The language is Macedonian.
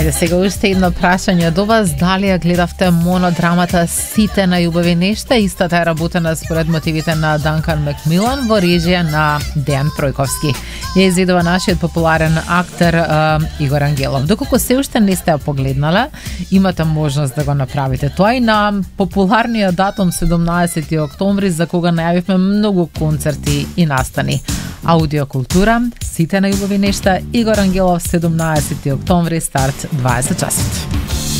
Ајде сега уште едно прашање до вас. Дали ја гледавте монодрамата Сите најубави нешта? Истата е работена според мотивите на Данкан Макмилан во режија на Дејан Тројковски. Ја изведува нашиот популарен актер Игор Ангелов. Доколку се уште не сте ја погледнале, имате можност да го направите тоа и на популарниот датум 17 октомври, за кога најавивме многу концерти и настани. Аудиокултура, Сите најубави нешта, Игор Ангелов, 17 октомври, старт 20 часот.